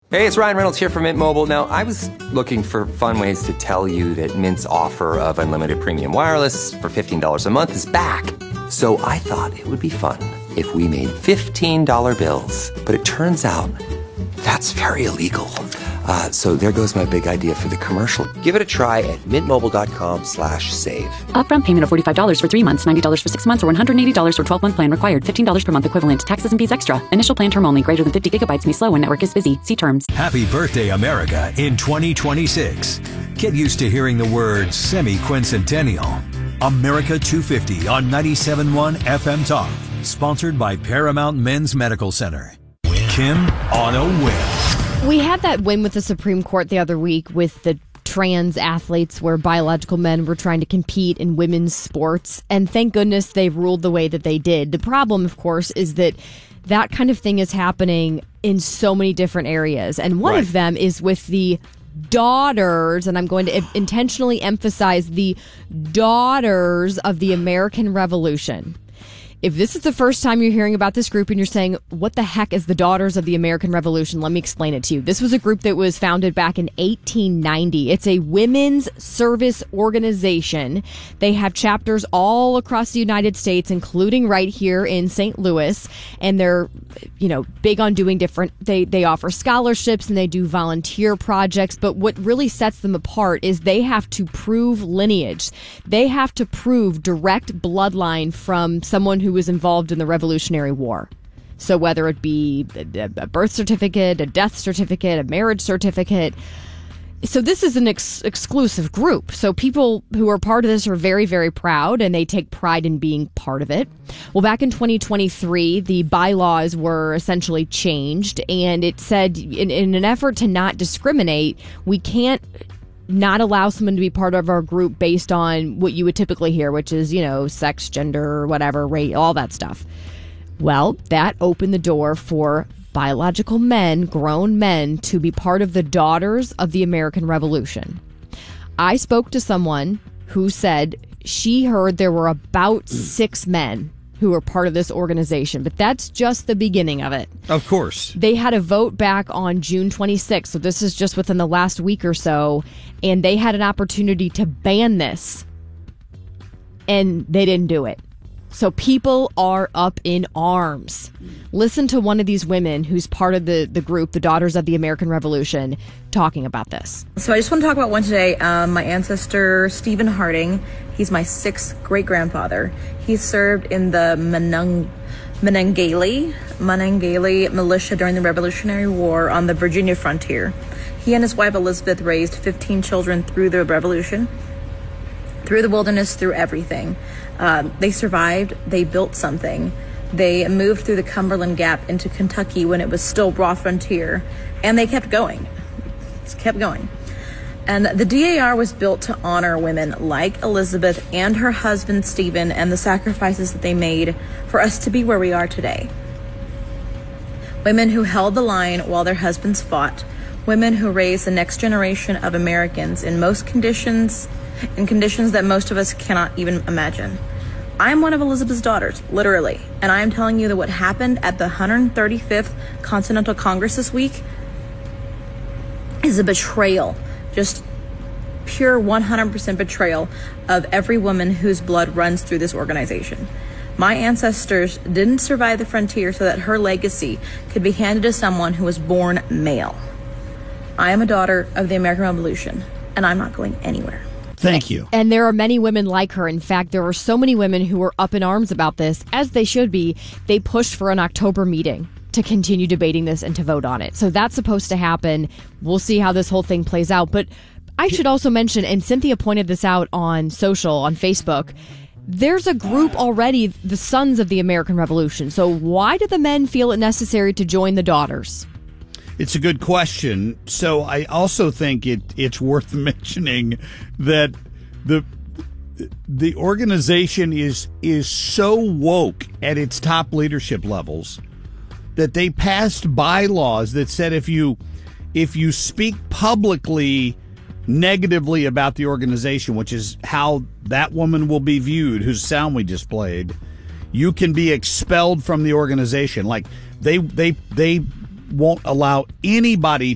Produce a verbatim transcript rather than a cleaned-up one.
Hey, it's Ryan Reynolds here from Mint Mobile. Now, I was looking for fun ways to tell you that Mint's offer of unlimited premium wireless for fifteen dollars a month is back. So I thought it would be fun if we made fifteen dollar bills. But it turns out that's very illegal. Uh, so there goes my big idea for the commercial. Give it a try at mintmobile.com slash save. Upfront payment of forty-five dollars for three months, ninety dollars for six months, or one hundred eighty dollars for twelve-month plan required. fifteen dollars per month equivalent. Taxes and fees extra. Initial plan term only. Greater than fifty gigabytes may slow when network is busy. See terms. Happy birthday, America, in twenty twenty-six. Get used to hearing the word semi-quincentennial. America two fifty on ninety-seven point one F M Talk. Sponsored by Paramount Men's Medical Center. Kim on a win. We had that win with the Supreme Court the other week with the trans athletes where biological men were trying to compete in women's sports. And thank goodness they ruled the way that they did. The problem, of course, is that that kind of thing is happening in so many different areas. And one right. of them is with the daughters, and I'm going to intentionally emphasize the daughters of the American Revolution. If this is the first time you're hearing about this group and you're saying, what the heck is the Daughters of the American Revolution? Let me explain it to you. This was a group that was founded back in eighteen ninety. It's a women's service organization. They have chapters all across the United States, including right here in Saint Louis. And they're, you know, big on doing different, they, they offer scholarships and they do volunteer projects. But what really sets them apart is they have to prove lineage. They have to prove direct bloodline from someone who who was involved in the Revolutionary War. So whether it be a birth certificate, a death certificate, a marriage certificate. So this is an ex- exclusive group. So people who are part of this are very, very proud, and they take pride in being part of it. Well, back in twenty twenty-three, the bylaws were essentially changed, and it said in, in an effort to not discriminate, we can't not allow someone to be part of our group based on what you would typically hear, which is, you know, sex, gender, whatever, rate, all that stuff. Well, that opened the door for biological men, grown men, to be part of the Daughters of the American Revolution. I spoke to someone who said she heard there were about six men who were part of this organization, but that's just the beginning of it. Of course. They had a vote back on June twenty-sixth, so this is just within the last week or so, and they had an opportunity to ban this, and they didn't do it. So people are up in arms. Listen to one of these women who's part of the, the group, the Daughters of the American Revolution, talking about this. So I just want to talk about one today. Um, my ancestor, Stephen Harding, he's my sixth great-grandfather. He served in the Menung, Monongalia, Monongalia militia during the Revolutionary War on the Virginia frontier. He and his wife Elizabeth raised fifteen children through the Revolution, through the wilderness, through everything. Uh, they survived. They built something. They moved through the Cumberland Gap into Kentucky when it was still raw frontier, and they kept going. Just kept going. And the D A R was built to honor women like Elizabeth and her husband Stephen and the sacrifices that they made for us to be where we are today. Women who held the line while their husbands fought. Women who raised the next generation of Americans in most conditions, in conditions that most of us cannot even imagine. I'm one of Elizabeth's daughters, literally, and I am telling you that what happened at the one hundred thirty-fifth Continental Congress this week is a betrayal, just pure one hundred percent betrayal of every woman whose blood runs through this organization. My ancestors didn't survive the frontier so that her legacy could be handed to someone who was born male. I am a daughter of the American Revolution, and I'm not going anywhere. Thank you. And there are many women like her. In fact, there are so many women who were up in arms about this, as they should be. They pushed for an October meeting to continue debating this and to vote on it. So that's supposed to happen. We'll see how this whole thing plays out. But I should also mention, and Cynthia pointed this out on social, on Facebook, there's a group already, the Sons of the American Revolution. So why do the men feel it necessary to join the Daughters? It's a good question. So I also think it it's worth mentioning that the the organization is is so woke at its top leadership levels that they passed bylaws that said if you if you speak publicly negatively about the organization, which is how that woman will be viewed, whose sound we just played, you can be expelled from the organization. Like they they they won't allow anybody